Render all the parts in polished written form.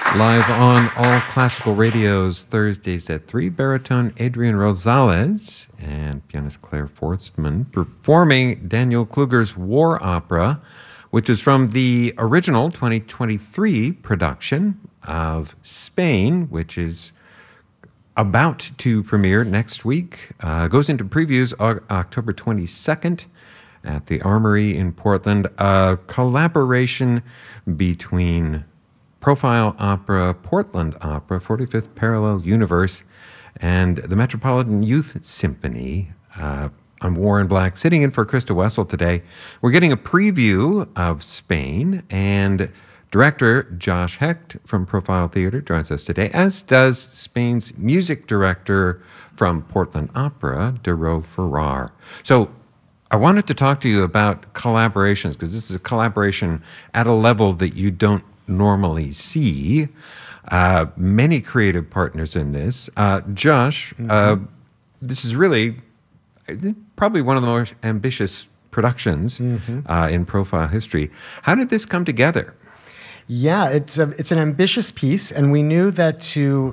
Live on All Classical Radio's Thursdays at 3, baritone Adrian Rosales and pianist Claire Forstman performing Daniel Kluger's War Opera, which is from the original 2023 production of Spain, which is about to premiere next week. Goes into previews October 22nd at the Armory in Portland. A collaboration between Profile Opera, Portland Opera, 45th Parallel Universe, and the Metropolitan Youth Symphony. I'm Warren Black, sitting in for Krista Wessel today. We're getting a preview of Spain, and director Josh Hecht from Profile Theater joins us today, as does Spain's music director from Portland Opera, Dero Ferrar. So I wanted to talk to you about collaborations, because this is a collaboration at a level that you don't normally see. Many creative partners in this. Josh, this is really probably one of the most ambitious productions in Profile history. How did this come together? Yeah, it's an ambitious piece, and we knew that to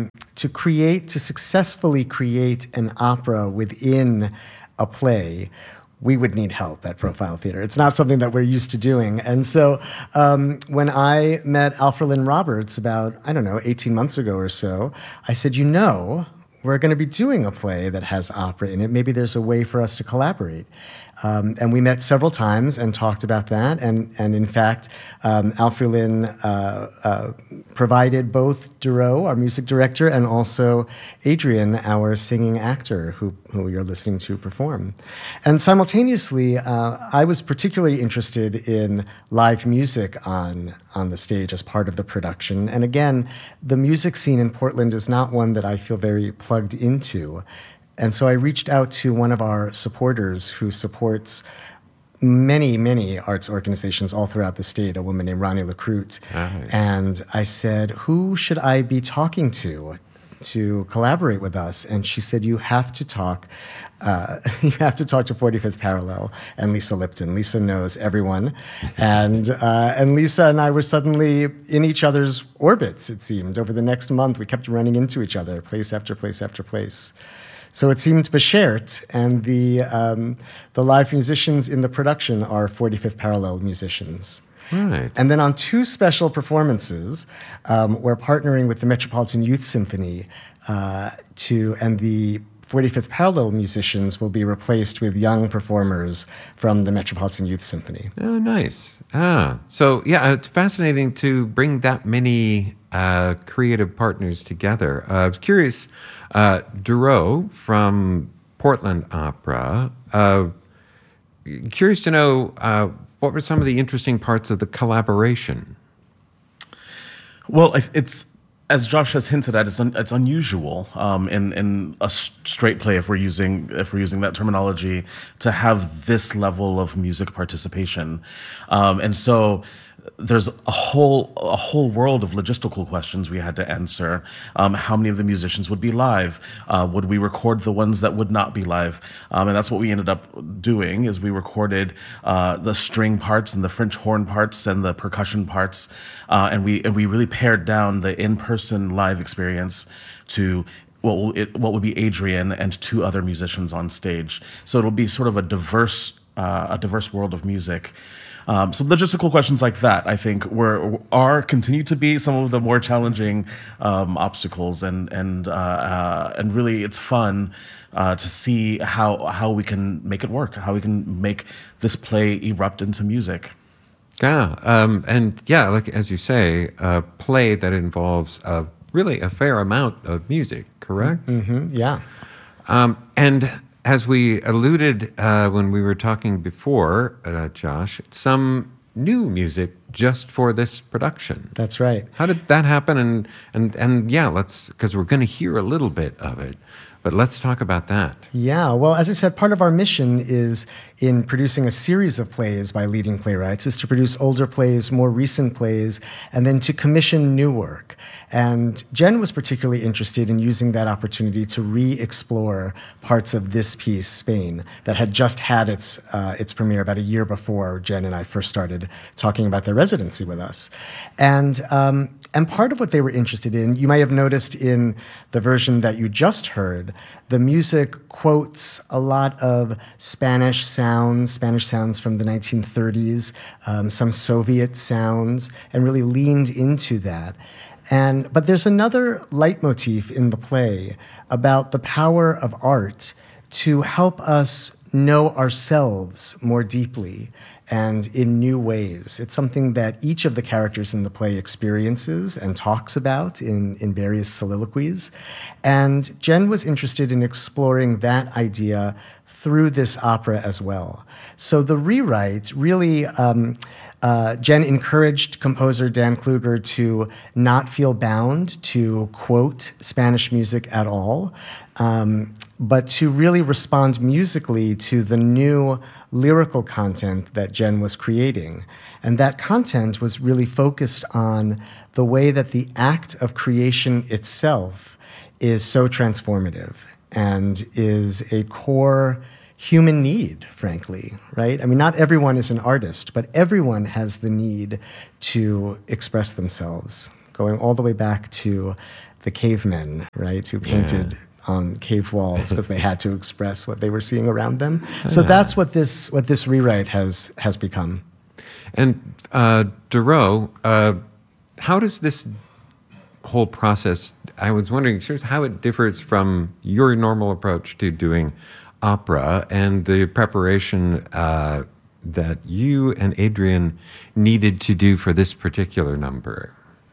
successfully create an opera within a play, we would need help at Profile Theater. It's not something that we're used to doing. And so when I met Alfred Lynn Roberts about, 18 months ago or so, I said, we're going to be doing a play that has opera in it. Maybe there's a way for us to collaborate. And we met several times and talked about that. And in fact, Alfred Lynn provided both Dero, our music director, and also Adrian, our singing actor, who you're listening to perform. And simultaneously, I was particularly interested in live music on the stage as part of the production. And again, the music scene in Portland is not one that I feel very plugged into. And so I reached out to one of our supporters who supports many, many arts organizations all throughout the state, a woman named Ronnie Lacroute. Right. And I said, who should I be talking to collaborate with us? And she said, you have to talk to 45th Parallel and Lisa Lipton. Lisa knows everyone. And Lisa and I were suddenly in each other's orbits, it seemed. Over the next month, we kept running into each other, place after place after place. So it seemed beshert, and the live musicians in the production are 45th Parallel musicians. Right. And then on two special performances, we're partnering with the Metropolitan Youth Symphony and the 45th Parallel musicians will be replaced with young performers from the Metropolitan Youth Symphony. Oh, nice. So yeah, it's fascinating to bring that many creative partners together. I was curious, Dero from Portland Opera, curious to know what were some of the interesting parts of the collaboration? Well, it's, as Josh has hinted at, it's unusual in a straight play, if we're using that terminology, to have this level of music participation, and so there's a whole world of logistical questions we had to answer. How many of the musicians would be live? Would we record the ones that would not be live? And that's what we ended up doing, is we recorded the string parts and the French horn parts and the percussion parts, and we really pared down the in-person live experience to what would be Adrian and two other musicians on stage. So it'll be sort of a diverse world of music. So logistical questions like that, I think, continue to be some of the more challenging obstacles, and really it's fun to see how we can make it work, how we can make this play erupt into music. Yeah, like as you say, a play that involves really a fair amount of music, correct? Mm-hmm, yeah. And as we alluded when we were talking before, Josh, some new music just for this production. That's right. How did that happen? And yeah, because we're going to hear a little bit of it. But let's talk about that. Yeah, well, as I said, part of our mission is in producing a series of plays by leading playwrights is to produce older plays, more recent plays, and then to commission new work. And Jen was particularly interested in using that opportunity to re-explore parts of this piece, Spain, that had just had its premiere about a year before Jen and I first started talking about their residency with us. And part of what they were interested in, you might have noticed in the version that you just heard, the music quotes a lot of Spanish sounds from the 1930s, some Soviet sounds, and really leaned into that. But there's another leitmotif in the play about the power of art to help us know ourselves more deeply and in new ways. It's something that each of the characters in the play experiences and talks about in various soliloquies. And Jen was interested in exploring that idea through this opera as well. So the rewrite really, Jen encouraged composer Dan Kluger to not feel bound to quote Spanish music at all, but to really respond musically to the new lyrical content that Jen was creating. And that content was really focused on the way that the act of creation itself is so transformative and is a core human need, frankly, right? I mean, not everyone is an artist, but everyone has the need to express themselves, going all the way back to the cavemen, right, who painted on cave walls because they had to express what they were seeing around them. So that's what this rewrite has become. And Dero, how does this whole process, I was wondering how it differs from your normal approach to doing opera and the preparation that you and Adrian needed to do for this particular number.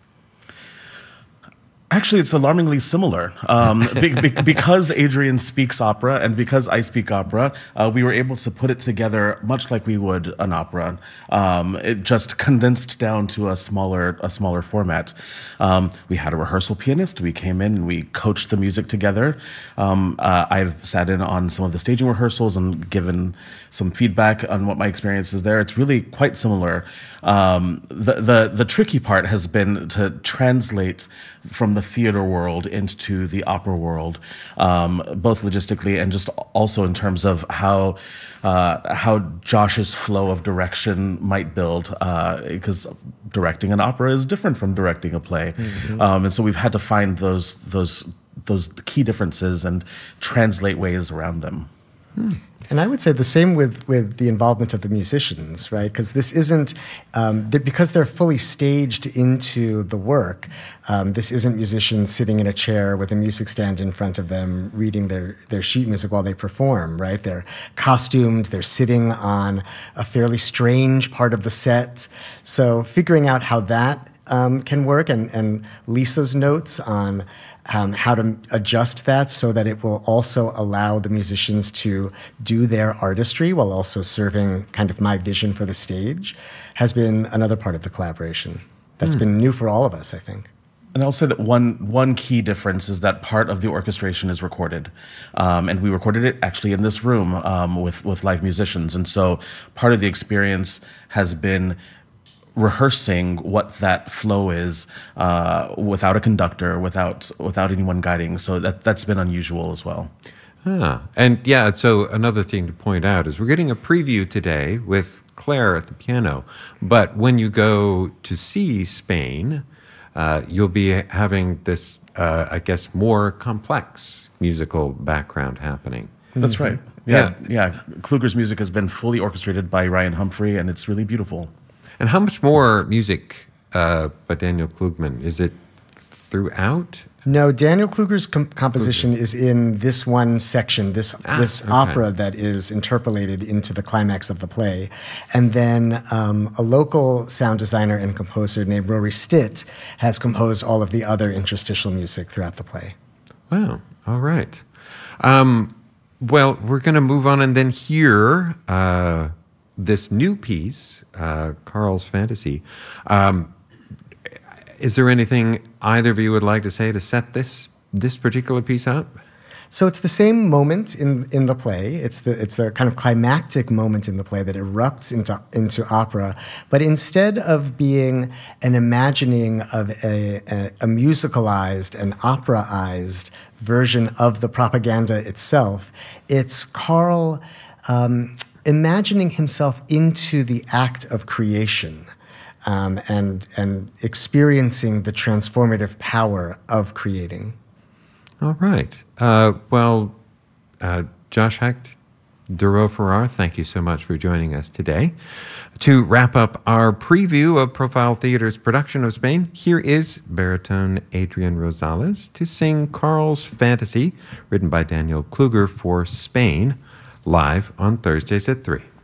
Actually, it's alarmingly similar. Because Adrian speaks opera and because I speak opera, we were able to put it together much like we would an opera. It just condensed down to a smaller format. We had a rehearsal pianist. We came in and we coached the music together. I've sat in on some of the staging rehearsals and given some feedback on what my experience is there. It's really quite similar. The tricky part has been to translate from the theater world into the opera world, both logistically and just also in terms of how Josh's flow of direction might build, because directing an opera is different from directing a play, and so we've had to find those key differences and translate ways around them. And I would say the same with the involvement of the musicians, right? Because this isn't, because they're fully staged into the work, this isn't musicians sitting in a chair with a music stand in front of them reading their sheet music while they perform, right? They're costumed, they're sitting on a fairly strange part of the set. So figuring out how that can work, and Lisa's notes on how to adjust that so that it will also allow the musicians to do their artistry while also serving kind of my vision for the stage has been another part of the collaboration that's been new for all of us, I think. And I'll say that one key difference is that part of the orchestration is recorded, and we recorded it actually in this room with live musicians. And so part of the experience has been rehearsing what that flow is without a conductor, without anyone guiding. So that's been unusual as well. And yeah, so another thing to point out is we're getting a preview today with Claire at the piano. But when you go to see Spain, you'll be having this, I guess, more complex musical background happening. That's right. Yeah. Kluger's music has been fully orchestrated by Ryan Humphrey, and it's really beautiful. And how much more music by Daniel Klugman? Is it throughout? No, Daniel Kluger's composition is in this one section, this opera that is interpolated into the climax of the play. And then a local sound designer and composer named Rory Stitt has composed all of the other interstitial music throughout the play. Wow. All right. Well, we're going to move on and then hear this new piece, Carl's Fantasy. Is there anything either of you would like to say to set this particular piece up? So it's the same moment in the play. It's the kind of climactic moment in the play that erupts into opera. But instead of being an imagining of a musicalized and operaized version of the propaganda itself, it's Karl imagining himself into the act of creation. And experiencing the transformative power of creating. All right. Josh Hecht, Duro Farrar, thank you so much for joining us today. To wrap up our preview of Profile Theater's production of Spain, here is baritone Adrian Rosales to sing Karl's Fantasy, written by Daniel Kluger for Spain, live on Thursdays at 3.